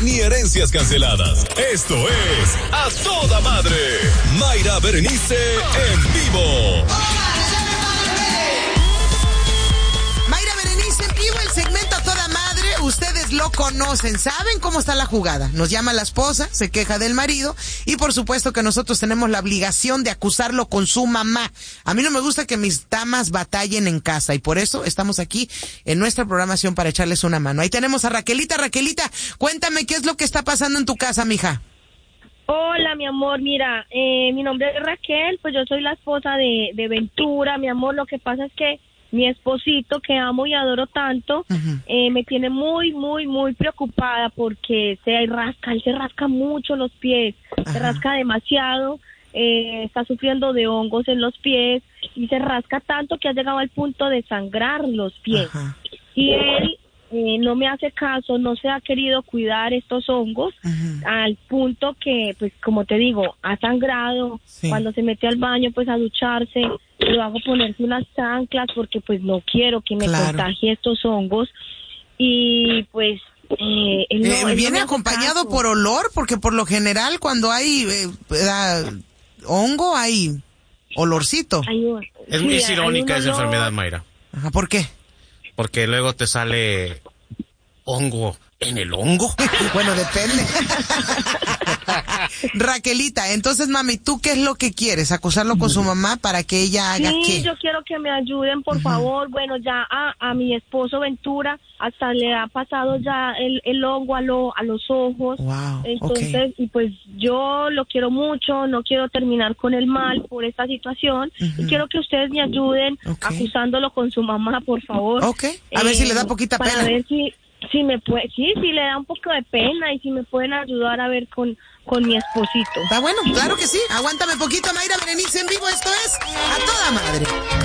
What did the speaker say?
ni herencias canceladas. Esto es A Toda Madre. Mayra Berenice en vivo. Mayra Berenice en vivo, el segmento A Toda Madre. Ustedes lo conocen, saben cómo está la jugada. Nos llama la esposa, se queja del marido y por supuesto que nosotros tenemos la obligación de acusarlo con su mamá. A mí no me gusta que mis damas batallen en casa y por eso estamos aquí en nuestra programación para echarles una mano. Ahí tenemos a Raquelita. Raquelita, cuéntame qué es lo que está pasando en tu casa, mija. Hola, mi amor, mira, mi nombre es Raquel, pues yo soy la esposa de Ventura, mi amor. Lo que pasa es que mi esposito, que amo y adoro tanto, me tiene muy, muy, muy preocupada porque él se rasca mucho los pies, se rasca demasiado, está sufriendo de hongos en los pies y se rasca tanto que ha llegado al punto de sangrar los pies. Y él no me hace caso, no se ha querido cuidar estos hongos, al punto que, pues, como te digo, ha sangrado. Cuando se mete al baño, pues, a ducharse, lo hago ponerse unas chanclas porque, pues, no quiero que me contagie estos hongos. Y, pues, él ¿viene acompañado por olor? Porque por lo general, cuando hay hongo, hay olorcito. Es muy irónica esa enfermedad, Mayra. Ajá, ¿por qué? Porque luego te sale hongo en el hongo. Bueno, depende. Raquelita, entonces, mami, ¿tú qué es lo que quieres? ¿Acusarlo con su mamá para que ella haga qué? Sí, yo quiero que me ayuden, por favor. Bueno, ya a mi esposo Ventura hasta le ha pasado ya el hongo a los ojos. Wow, entonces, y pues yo lo quiero mucho, no quiero terminar con el mal por esta situación. Y quiero que ustedes me ayuden acusándolo con su mamá, por favor. A ver si le da poquita pena. Para ver si me puede, sí, le da un poco de pena y si me pueden ayudar a ver con mi esposito. Está bueno, claro que sí. Aguántame poquito, Mayra Berenice en vivo. Esto es A Toda Madre.